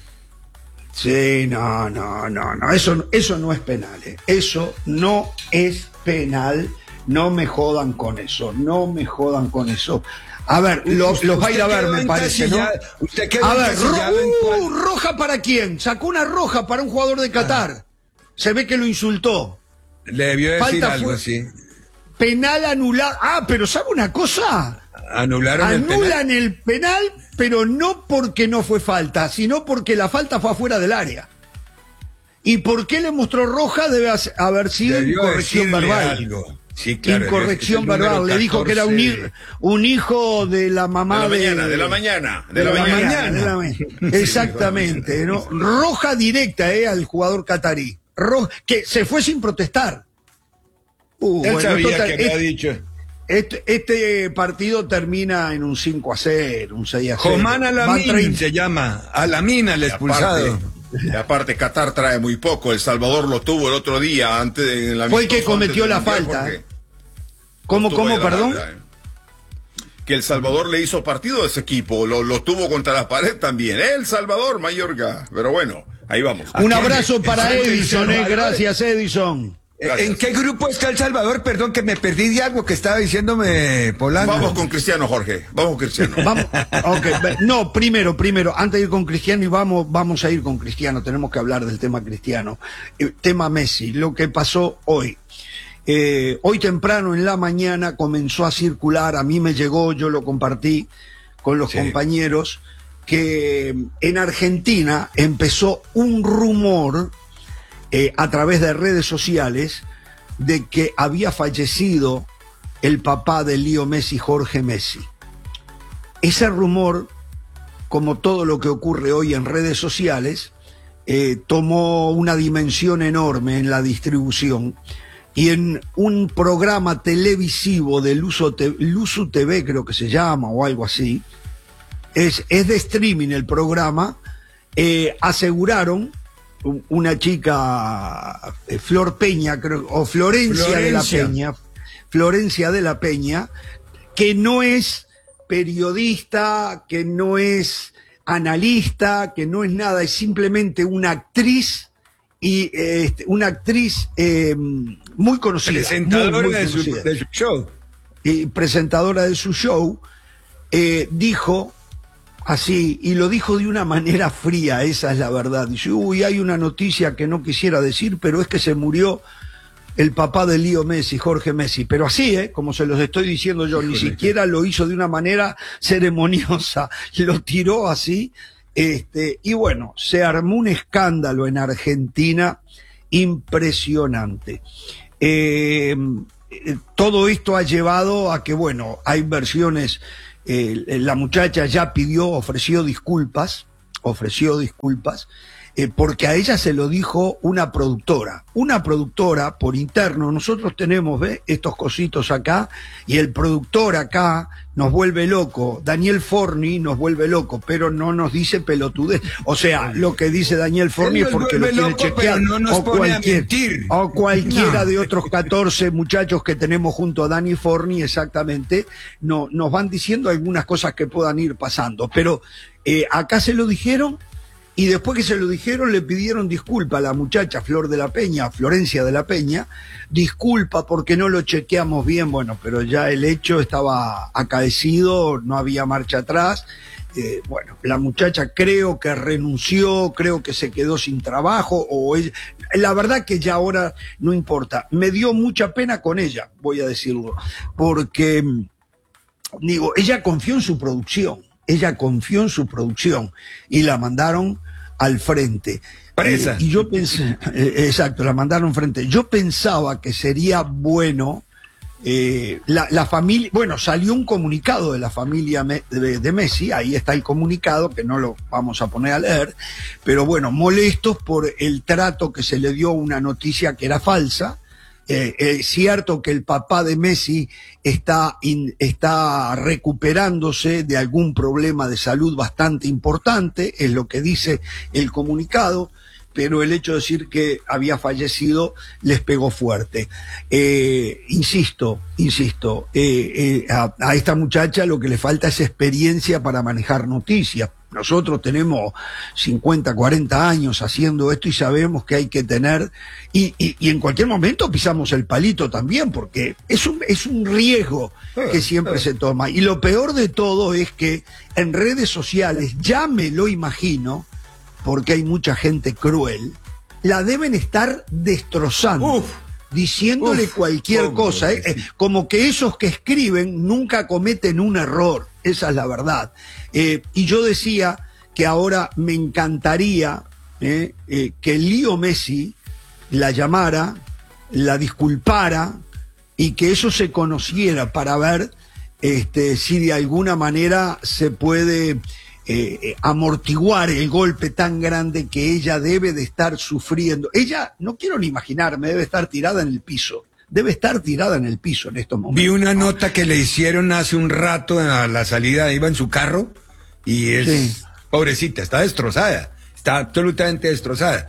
S2: Sí, no, no, no, no. Eso, eso no es penal, ¿eh? Eso no es penal. No me jodan con eso, no me jodan con eso. A ver, lo-
S3: Usted-
S2: los va a ir a
S3: usted
S2: ver,
S3: quedó
S2: me parece, ¿no?
S3: encasillado- usted quedó
S2: A ver,
S3: encasillado en
S2: ro-
S3: cual-
S2: uh, ¿roja para quién? Sacó una roja para un jugador de Qatar. Se ve que lo insultó.
S3: Le debió decir
S2: Falta
S3: algo
S2: fue-
S3: así.
S2: Penal anulado. Ah, pero ¿sabe una cosa?
S3: Anularon el penal.
S2: Anulan el penal, pero no porque no fue falta, sino porque la falta fue afuera del área. ¿Y por qué le mostró roja? Debe hace- haber sido
S3: Debió
S2: incorrección
S3: decirle
S2: verbal.
S3: algo. Sí, claro,
S2: Incorrección
S3: es el número
S2: verbal. Le dijo que era un, hi-
S3: catorce.
S2: un hijo de la mamá
S4: De
S2: de...
S4: la mañana, de la mañana,
S2: De la mañana. de la ma- Exactamente. ¿no? Roja directa eh, al jugador catarí. Ro- que se fue sin protestar. Uh,
S3: Él
S2: bueno,
S3: sabía
S2: total,
S3: que había
S2: es-
S3: dicho.
S2: Este, este partido termina en un cinco a cero, un seis a cero.
S3: Jomán
S2: Van
S3: Alamín
S2: treinta.
S3: se llama. Alamín, el expulsado.
S4: Aparte, y aparte, Qatar trae muy poco. El Salvador lo tuvo el otro día antes de en la
S2: Fue el que
S4: amistoso,
S2: cometió
S4: antes del
S2: la
S4: Mundial,
S2: falta,
S4: Jorge.
S2: ¿eh? ¿Cómo,
S4: Tuvo
S2: cómo,
S4: ahí la
S2: perdón?
S4: falta, eh. Que El Salvador le hizo partido a ese equipo, lo, lo tuvo contra la pared también. El Salvador, Mayorga. Pero bueno, ahí vamos.
S2: Un abrazo para
S3: Exacto,
S2: Edison, eh.
S3: Salvador.
S2: Gracias, Edison.
S4: Gracias.
S3: ¿En qué grupo está El Salvador? Perdón que me perdí de algo que estaba diciéndome Polanco.
S4: Vamos con Cristiano, Jorge. Vamos con Cristiano.
S2: Vamos, ok, ve- no, primero, primero, antes de ir con Cristiano y vamos, vamos a ir con Cristiano, tenemos que hablar del tema Cristiano. Eh, tema Messi, lo que pasó hoy. Eh, hoy temprano en la mañana comenzó a circular, a mí me llegó, yo lo compartí con los
S3: Sí.
S2: compañeros, que en Argentina empezó un rumor eh, a través de redes sociales de que había fallecido el papá de Leo Messi, Jorge Messi. Ese rumor, como todo lo que ocurre hoy en redes sociales, eh, tomó una dimensión enorme en la distribución y en un programa televisivo de Luzu T V, Luzu T V creo que se llama o algo así, es, es de streaming el programa, eh, aseguraron un- una chica, eh, Flor Peña, creo, o Florencia, de la
S3: Florencia.
S2: Peña, Florencia de la Peña, que no es periodista, que no es analista, que no es nada, es simplemente una actriz y eh, este, una actriz eh, muy conocida,
S3: Presentadora
S2: muy, muy
S3: de, su,
S2: conocida.
S3: de su show.
S2: Y presentadora de su show, eh, dijo así, y lo dijo de una manera fría, esa es la verdad. Dice, uy, hay una noticia que no quisiera decir, pero es que se murió el papá de Leo Messi, Jorge Messi. Pero así, ¿eh? Como se los estoy diciendo yo, ni siquiera lo hizo de una manera ceremoniosa, lo tiró así. Este, y bueno, se armó un escándalo en Argentina impresionante. Eh, todo esto ha llevado a que, bueno, hay versiones, eh, la muchacha ya pidió, ofreció disculpas, ofreció disculpas, eh, porque a ella se lo dijo una productora, una productora por interno. Nosotros tenemos, ¿ve? Estos cositos acá, y el productor acá nos vuelve loco, Daniel Forni nos vuelve loco, pero no nos dice pelotudez. O sea, lo que dice Daniel Forni es porque lo quiere chequear,
S3: no nos
S2: o,
S3: pone
S2: cualquier,
S3: a mentir.
S2: o cualquiera
S3: No.
S2: de otros catorce muchachos que tenemos junto a Dani Forni, exactamente, no, nos van diciendo algunas cosas que puedan ir pasando. Pero eh, acá se lo dijeron, y después que se lo dijeron le pidieron disculpa a la muchacha Flor de la Peña, Florencia de la Peña, disculpa porque no lo chequeamos bien. Bueno, pero ya el hecho estaba acaecido, no había marcha atrás. Eh, bueno, la muchacha creo que renunció, creo que se quedó sin trabajo, o ella, la verdad que ya ahora no importa. Me dio mucha pena con ella, voy a decirlo, porque, digo, ella confió en su producción, ella confió en su producción y la mandaron al frente.
S3: Presa.
S2: Eh, y yo pensé, eh, exacto, la mandaron frente. Yo pensaba que sería bueno, eh, la, la familia, bueno, salió un comunicado de la familia Me, de, de Messi, ahí está el comunicado, que no lo vamos a poner a leer, pero bueno, molestos por el trato que se le dio a una noticia que era falsa. Eh, es cierto que el papá de Messi está, in, está recuperándose de algún problema de salud bastante importante, es lo que dice el comunicado, pero el hecho de decir que había fallecido les pegó fuerte. Eh, insisto, insisto, eh, eh, a, a esta muchacha lo que le falta es experiencia para manejar noticias. Nosotros tenemos cincuenta, cuarenta años haciendo esto y sabemos que hay que tener, y, y, y en cualquier momento pisamos el palito también, porque es un, es un riesgo que siempre se toma. Y lo peor de todo es que en redes sociales, ya me lo imagino, porque hay mucha gente cruel, la deben estar destrozando. Uf. Diciéndole uf, cualquier uf, cosa, ¿eh? Sí. Como que esos que escriben nunca cometen un error, esa es la verdad. Eh, y yo decía que ahora me encantaría eh, eh, que Leo Messi la llamara, la disculpara y que eso se conociera para ver este, si de alguna manera se puede eh, amortiguar el golpe tan grande que ella debe de estar sufriendo. Ella, no quiero ni imaginarme, debe estar tirada en el piso. Debe estar tirada en el piso en estos momentos.
S3: Vi una nota que le hicieron hace un rato a la salida, iba en su carro y es sí. Pobrecita, está destrozada, está absolutamente destrozada.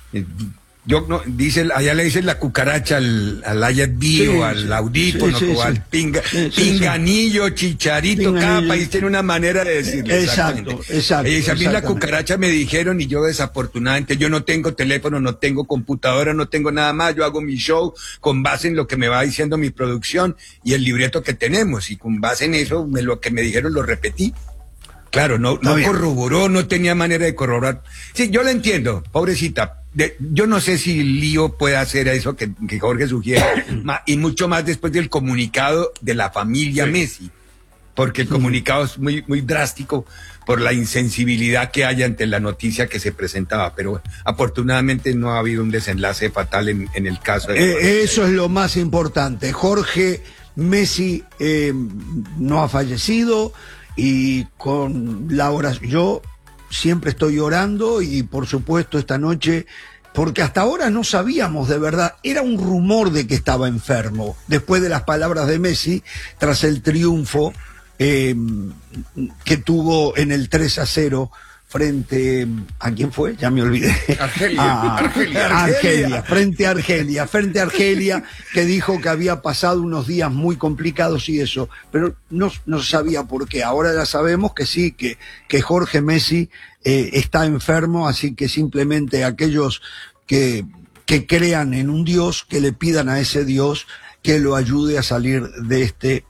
S3: Yo no, dice, allá le dicen la cucaracha al, al I F B sí, o al sí, audífono sí, sí, o al sí. pinga, sí, sí, pinganillo, sí. chicharito, pinganillo. Cada país tiene una manera de decirle.
S2: Exacto, exacto.
S3: Y a mí la cucaracha me dijeron y yo desafortunadamente, yo no tengo teléfono, no tengo computadora, no tengo nada más, yo hago mi show con base en lo que me va diciendo mi producción y el libreto que tenemos y con base en eso, me, lo que me dijeron lo repetí. Claro, no, no corroboró, no tenía manera de corroborar. Sí, yo la entiendo, pobrecita. De, yo no sé si Lío puede hacer eso que, que Jorge sugiere, y mucho más después del comunicado de la familia sí. Messi, porque el comunicado es muy, muy drástico por la insensibilidad que hay ante la noticia que se presentaba, pero afortunadamente no ha habido un desenlace fatal en, en el caso de...
S2: Eh, eso es lo más importante. Jorge Messi eh, no ha fallecido y con la oración... Yo siempre estoy orando y por supuesto esta noche, porque hasta ahora no sabíamos de verdad, era un rumor de que estaba enfermo, después de las palabras de Messi, tras el triunfo eh, que tuvo en el tres a cero frente, ¿a quién fue? Ya me olvidé.
S3: Argelia.
S2: Ah,
S3: Argelia,
S2: Argelia. Argelia, frente a Argelia, frente a Argelia, que dijo que había pasado unos días muy complicados y eso, pero no, no sabía por qué. Ahora ya sabemos que sí, que, que Jorge Messi eh, está enfermo, así que simplemente aquellos que, que crean en un Dios, que le pidan a ese Dios que lo ayude a salir de este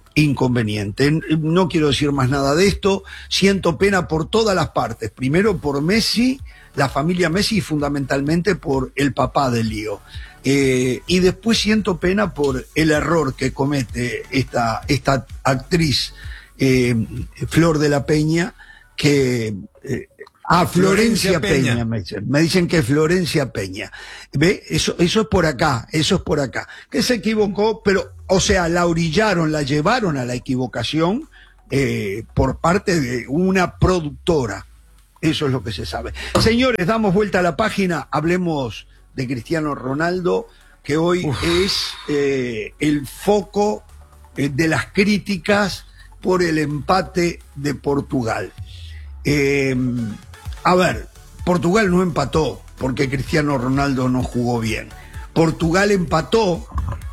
S2: inconveniente. No quiero decir más nada de esto. Siento pena por todas las partes. Primero por Messi, la familia Messi, y fundamentalmente por el papá del lío. Eh, y después siento pena por el error que comete esta, esta actriz eh, Flor de la Peña, que... Eh, Ah, Florencia, Florencia Peña, Peña me, dicen. me dicen que es Florencia Peña. ¿Ve? Eso, eso es por acá, eso es por acá. Que se equivocó, pero, o sea, la orillaron, la llevaron a la equivocación eh, por parte de una productora. Eso es lo que se sabe. Señores, damos vuelta a la página, hablemos de Cristiano Ronaldo, que hoy Uf. es eh, el foco eh, de las críticas por el empate de Portugal. Eh, A ver, Portugal no empató porque Cristiano Ronaldo no jugó bien. Portugal empató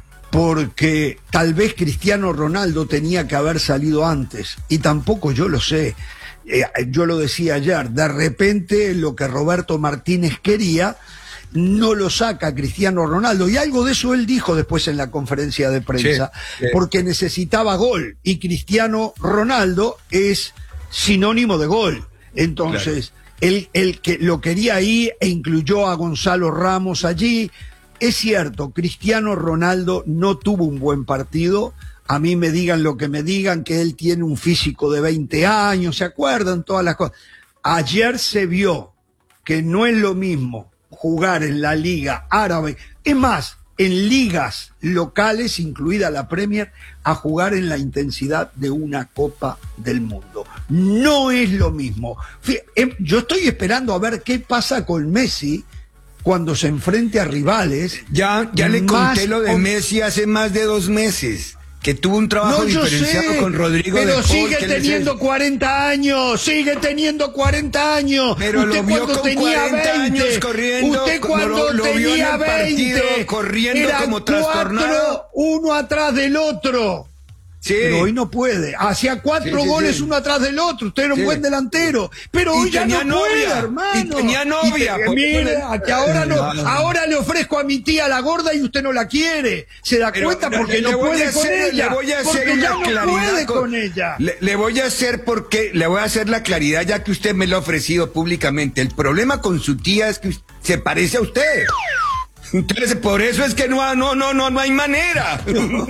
S2: porque tal vez Cristiano Ronaldo tenía que haber salido antes. Y tampoco yo lo sé. Eh, yo lo decía ayer, de repente lo que Roberto Martínez quería no lo saca Cristiano Ronaldo. Y algo de eso él dijo después en la conferencia de prensa, sí, sí. porque necesitaba gol. Y Cristiano Ronaldo es sinónimo de gol. Entonces... Claro. Él, él que lo quería ahí e incluyó a Gonzalo Ramos allí. Es cierto, Cristiano Ronaldo no tuvo un buen partido. A mí me digan lo que me digan, que él tiene un físico de veinte años, ¿se acuerdan? Todas las cosas. Ayer se vio que no es lo mismo jugar en la Liga Árabe, es más, en ligas locales, incluida la Premier, a jugar en la intensidad de una Copa del Mundo. No es lo mismo. Yo estoy esperando a ver qué pasa con Messi cuando se enfrente a rivales.
S3: Ya, ya le conté lo de o... Messi hace más de dos meses. Que tuvo un trabajo no, diferenciado sé, con Rodrigo
S2: pero
S3: de Paul,
S2: sigue teniendo les... cuarenta años, sigue teniendo cuarenta años.
S3: Pero
S2: usted
S3: lo vio
S2: cuando
S3: con
S2: tenía
S3: cuarenta
S2: veinte,
S3: años corriendo,
S2: usted cuando
S3: lo, lo
S2: tenía
S3: vio en el partido,
S2: veinte,
S3: corriendo
S2: era
S3: como trastornado.
S2: Uno atrás del otro.
S3: Sí.
S2: Pero hoy no puede. Hacía cuatro sí, sí, goles sí. uno atrás del otro. Usted era un sí. buen delantero. Pero hoy ya no novia, puede, hermano.
S3: Y tenía novia.
S2: Y te, mire, que ahora no, ahora le ofrezco a mi tía la gorda y usted no la quiere. Se da
S3: Pero,
S2: cuenta porque
S3: le,
S2: no
S3: le
S2: puede
S3: hacer,
S2: con ella.
S3: Le voy a hacer
S2: porque
S3: una
S2: ya no
S3: claridad
S2: puede
S3: con,
S2: con ella.
S3: Le, le voy a hacer porque le voy a hacer la claridad ya que usted me lo ha ofrecido públicamente. El problema con su tía es que se parece a usted. Entonces, por eso es que no, no, no, no, no hay manera.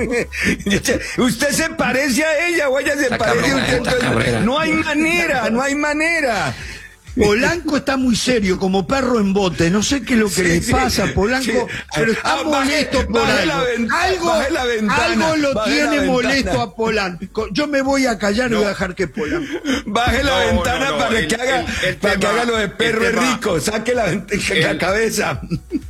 S3: Usted se parece a ella o ella se está parece a usted. Entonces, no hay manera, no hay manera.
S2: Polanco está muy serio, como perro en bote. No sé qué es lo que sí, le pasa a Polanco, sí. pero está ah, molesto
S3: baje,
S2: por
S3: baje
S2: algo.
S3: La ventana,
S2: algo,
S3: la ventana,
S2: algo lo tiene
S3: la
S2: molesto a Polanco. Yo me voy a callar no. y voy a dejar que Polanco.
S3: Baje la no, ventana no, no, para, el, que haga, el, el para tema, que haga lo de perro es rico. Saque la, el, la cabeza.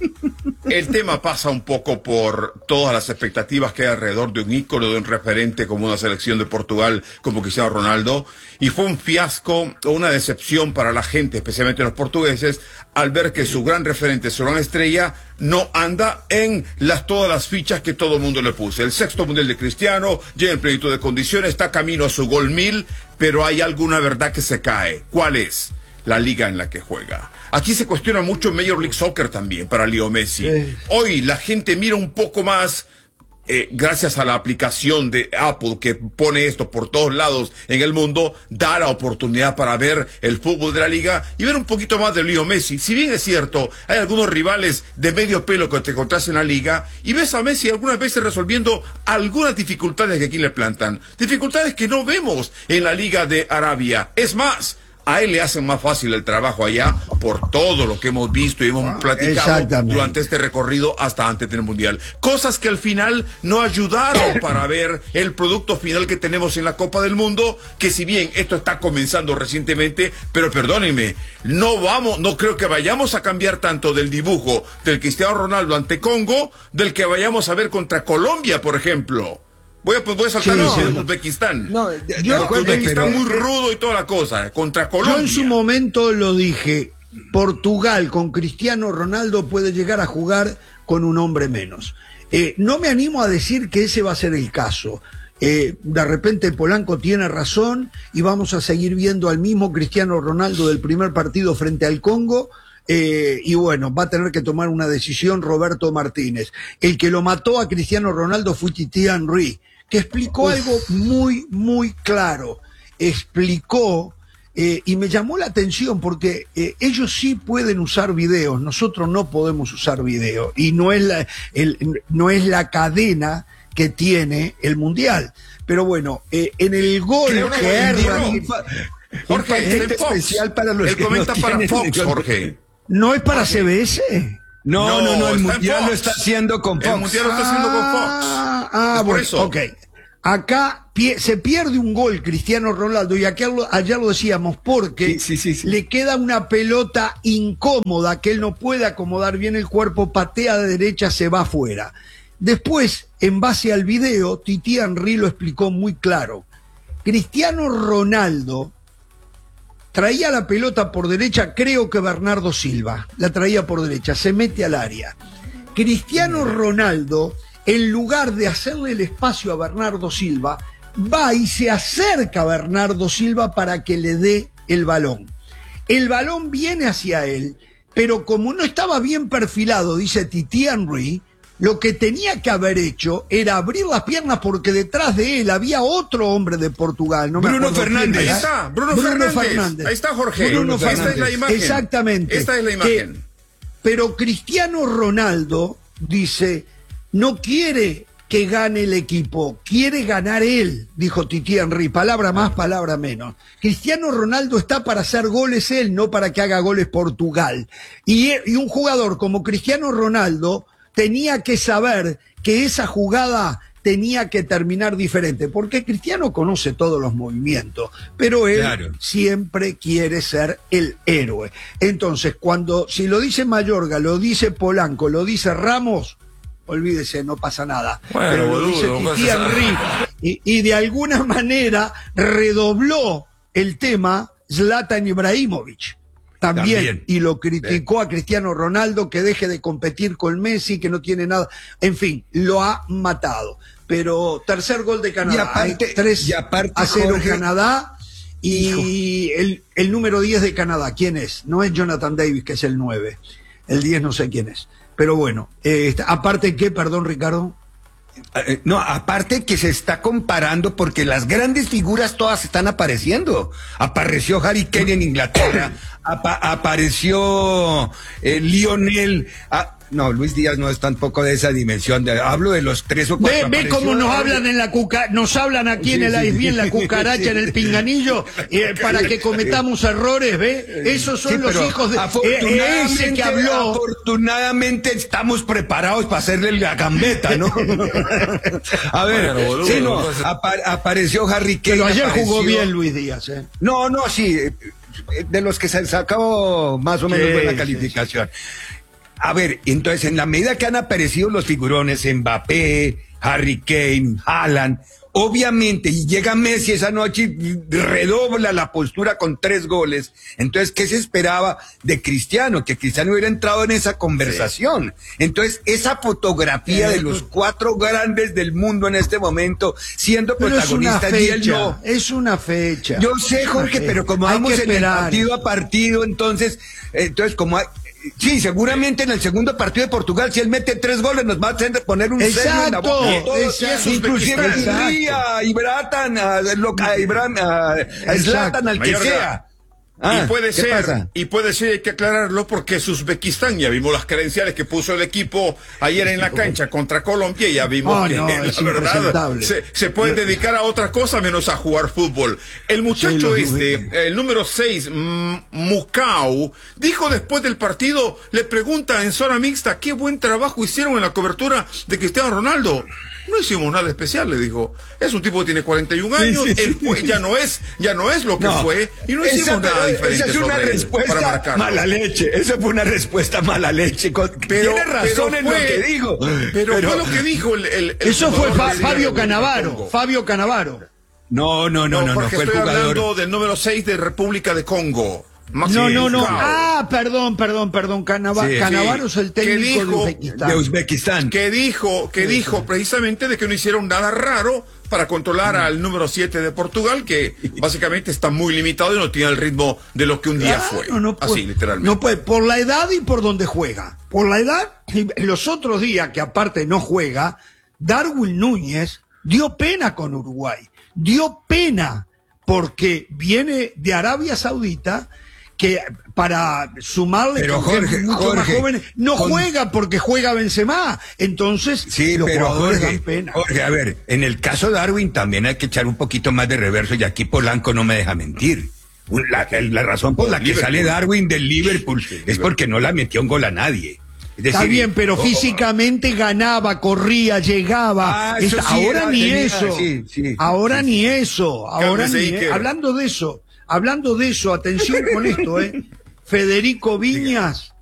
S4: El tema pasa un poco por todas las expectativas que hay alrededor de un ícono, de un referente como una selección de Portugal, como Cristiano Ronaldo, y fue un fiasco o una decepción para la gente, especialmente los portugueses, al ver que su gran referente, su gran estrella, no anda en las, todas las fichas que todo el mundo le puso. El sexto mundial de Cristiano, llega en plenitud de condiciones, está camino a su gol mil, pero hay alguna verdad que se cae. ¿Cuál es? La liga en la que juega. Aquí se cuestiona mucho Major League Soccer también para Leo Messi. Sí. Hoy la gente mira un poco más, eh, gracias a la aplicación de Apple que pone esto por todos lados en el mundo, da la oportunidad para ver el fútbol de la liga y ver un poquito más de Leo Messi. Si bien es cierto, hay algunos rivales de medio pelo que te encontrás en la liga y ves a Messi algunas veces resolviendo algunas dificultades que aquí le plantan. Dificultades que no vemos en la liga de Arabia. Es más, a él le hacen más fácil el trabajo allá por todo lo que hemos visto y hemos platicado durante este recorrido hasta antes del Mundial. Cosas que al final no ayudaron para ver el producto final que tenemos en la Copa del Mundo, que si bien esto está comenzando recientemente, pero perdónenme, no vamos, no creo que vayamos a cambiar tanto del dibujo del Cristiano Ronaldo ante Congo, del que vayamos a ver contra Colombia, por ejemplo. Voy a, voy a saltar sí, no, no. Uzbekistán. No, yo, Uzbekistán muy rudo y toda la cosa, contra Colombia.
S2: Yo en su momento lo dije, Portugal con Cristiano Ronaldo puede llegar a jugar con un hombre menos. Eh, no me animo a decir que ese va a ser el caso. Eh, de repente Polanco tiene razón y vamos a seguir viendo al mismo Cristiano Ronaldo del primer partido frente al Congo. Eh, y bueno, va a tener que tomar una decisión Roberto Martínez. El que lo mató a Cristiano Ronaldo fue Titi Henry, que explicó Uf. algo muy, muy claro. Explicó, eh, y me llamó la atención porque eh, ellos sí pueden usar videos, nosotros no podemos usar videos, y no es la, el, no es la cadena que tiene el Mundial. Pero bueno, eh, en el gol
S4: Creo
S2: que
S4: que
S2: erra...
S4: Jorge,
S3: este especial para los
S4: él
S3: que
S4: comenta
S3: no
S4: para
S3: tienen
S4: Fox,
S3: el-
S4: Jorge.
S2: ¿No es para C B S?
S3: No, no, no, el
S4: está en
S3: Mundial lo
S4: Fox.
S3: está haciendo con Fox.
S4: El Mundial lo está haciendo con Fox.
S2: Ah, ah,
S4: Es por
S2: bueno,
S4: eso.
S2: ok. Acá pie- se pierde un gol Cristiano Ronaldo, y aquí lo- ayer lo decíamos, porque
S3: Sí, sí, sí, sí.
S2: le queda una pelota incómoda que él no puede acomodar bien el cuerpo, patea de derecha, se va afuera. Después, en base al video, Titi Henry lo explicó muy claro. Cristiano Ronaldo traía la pelota por derecha, creo que Bernardo Silva la traía por derecha, se mete al área. Cristiano Ronaldo, en lugar de hacerle el espacio a Bernardo Silva, va y se acerca a Bernardo Silva para que le dé el balón. El balón viene hacia él, pero como no estaba bien perfilado, dice Titi Henry, lo que tenía que haber hecho era abrir las piernas, porque detrás de él había otro hombre de Portugal. No me
S3: Bruno
S2: acuerdo quién
S3: Fernández.
S2: era.
S4: Ahí está, Bruno, Fernández. Ahí está Jorge.
S2: Bruno
S4: Esta
S2: Fernández.
S4: es la imagen.
S2: Exactamente.
S4: Esta es la
S2: Que-
S4: imagen.
S2: pero Cristiano Ronaldo dice, no quiere que gane el equipo, quiere ganar él, dijo Titi Henry, palabra más, palabra menos. Cristiano Ronaldo está para hacer goles él, no para que haga goles Portugal. Y, y un jugador como Cristiano Ronaldo tenía que saber que esa jugada tenía que terminar diferente, porque Cristiano conoce todos los movimientos, pero él
S3: Claro.
S2: siempre quiere ser el héroe. Entonces, cuando, si lo dice Mayorga, lo dice Polanco, lo dice Ramos, olvídese, no pasa nada.
S4: Bueno,
S2: pero lo
S4: boludo,
S2: dice
S4: no
S2: Titi
S4: pasa
S2: Henry,
S4: nada.
S2: y, y de alguna manera redobló el tema Zlatan Ibrahimovic. También,
S3: También.
S2: y lo criticó a Cristiano Ronaldo, que deje de competir con Messi, que no tiene nada. En fin, lo ha matado. Pero tercer gol de Canadá.
S3: Y aparte-
S2: Hay tres
S3: y aparte,
S2: a cero
S3: Jorge-
S2: Canadá. Y el, el número diez de Canadá, ¿quién es? No es Jonathan Davis, que es el nueve. El diez no sé quién es. Pero bueno, eh, aparte que, perdón, Ricardo.
S3: Eh, No, aparte que se está comparando porque las grandes figuras todas están apareciendo. Apareció Harry Kane en Inglaterra, apa- apareció eh, Lionel. ah, no, Luis Díaz no es tampoco de esa dimensión. de- hablo de los tres o cuatro.
S2: Ve, ve
S3: Apareció-
S2: cómo nos hablan en la cuca, nos hablan aquí en
S3: Sí,
S2: el
S3: sí.
S2: I S B, en la cucaracha, en el pinganillo, eh, para que cometamos errores, ¿ve? Esos son
S3: Sí,
S2: los
S3: pero
S2: hijos de eh,
S3: afortunadamente,
S2: ese que habló.
S3: afortunadamente estamos preparados para hacerle la gambeta, ¿no? A ver,
S4: Bueno, boludo,
S3: sí, no,
S4: no pasa-
S3: apa- apareció Harry Kane.
S2: Pero ayer jugó
S3: apareció-
S2: bien Luis Díaz, ¿eh?
S3: No, no, sí, eh, de los que se sacó más o menos
S2: Sí,
S3: buena
S2: sí,
S3: calificación. A ver, entonces en la medida que han aparecido los figurones, Mbappé, Harry Kane, Haaland, obviamente, y llega Messi esa noche y redobla la postura con tres goles. Entonces, ¿qué se esperaba de Cristiano? Que Cristiano hubiera entrado en esa conversación. Entonces, esa fotografía de los cuatro grandes del mundo en este momento, siendo
S2: Pero es una
S3: protagonistas, y él
S2: fecha,
S3: no.
S2: es una fecha.
S3: Yo sé,
S2: Es una
S3: Jorge,
S2: fecha.
S3: pero como
S2: Hay
S3: vamos
S2: que
S3: en el
S2: esperar.
S3: partido a partido, entonces, eh, entonces como hay- sí, seguramente en el segundo partido de Portugal, si él mete tres goles, nos va a hacer poner un sello en la boca de
S2: Exacto,
S3: todos.
S2: exacto.
S3: Inclusive a
S2: Exacto.
S3: Henry, a Ibratan, a, lo- a Ibran, a a Zlatan, al que
S4: Mayorga.
S3: sea. Ah,
S4: y puede
S3: ¿qué
S4: ser,
S3: pasa?
S4: y puede ser, hay que aclararlo, porque es Uzbekistán, ya vimos las credenciales que puso el equipo ayer en la cancha contra Colombia, y ya vimos
S2: Oh,
S4: que
S2: no,
S4: la
S2: es
S4: verdad
S2: impresentable.
S4: se, se pueden dedicar a otra cosa menos a jugar fútbol. El muchacho
S2: Sí, lo
S4: este, el número seis, Mukau, dijo después del partido, le pregunta en zona mixta, qué buen trabajo hicieron en la cobertura de Cristiano Ronaldo. No hicimos nada especial, le dijo. Es un tipo que tiene cuarenta y un años,
S3: Sí, sí,
S4: él fue-
S3: sí.
S4: ya no es, ya no es lo que
S3: No,
S4: fue, y no
S3: esa-
S4: hicimos nada
S3: pero
S4: diferente.
S3: Esa es una
S4: sobre él
S3: respuesta
S4: para marcarlo.
S3: mala leche. Esa fue una respuesta mala leche. Con-
S4: Pero-
S3: Tiene razón
S4: pero
S3: en
S4: fue-
S3: lo que dijo.
S4: Pero, fue lo que dijo el, el- el
S2: Eso fue
S4: jugador
S2: Fa-
S4: de-
S2: Fabio
S4: de
S2: Canavaro,
S4: Congo.
S2: Fabio Canavaro.
S3: No, no, no, no, no,
S4: porque
S3: fue el
S4: estoy
S3: jugador.
S4: hablando del número seis de República de Congo. Maxi
S2: No, no, no.
S4: Mukau.
S2: Ah, perdón, perdón, perdón. Canava-
S3: Sí,
S2: Canavaro
S4: sí.
S2: es el
S4: ¿Qué
S2: técnico
S4: dijo?
S2: de Uzbekistán.
S3: De Uzbekistán.
S4: Que dijo, que dijo precisamente de que no hicieron nada raro para controlar al número siete de Portugal, que básicamente está muy limitado y no tiene el ritmo de lo que un día
S2: Claro,
S4: fue.
S2: no puede,
S4: Así, literalmente.
S2: No puede, por la edad y por donde juega. Por la edad, y los otros días que aparte no juega, Darwin Núñez dio pena con Uruguay, dio pena porque viene de Arabia Saudita, que para sumarle
S3: pero
S2: con
S3: Jorge,
S2: mucho
S3: Jorge,
S2: más jóvenes, no
S3: con...
S2: juega porque juega Benzema. Entonces,
S3: sí,
S2: los
S3: pero
S2: jugadores
S3: Jorge,
S2: dan pena.
S3: Jorge, a ver, en el caso de Darwin también hay que echar un poquito más de reverso, y aquí Polanco no me deja mentir. La, la razón por la que
S4: Liverpool.
S3: sale Darwin del Liverpool es porque no la metió un gol a nadie. Es decir,
S2: Está bien, pero
S3: oh,
S2: físicamente ganaba, corría, llegaba.
S3: Ah, eso
S2: Esta-
S3: sí
S2: ahora
S3: era-
S2: ni
S3: tenía-
S2: eso.
S3: sí, sí,
S2: ahora
S3: sí,
S2: ni eso. Ahora
S4: Cálmese,
S2: ni
S4: Iker.
S2: Hablando de eso, hablando de eso, atención con esto, ¿eh? Federico Viñas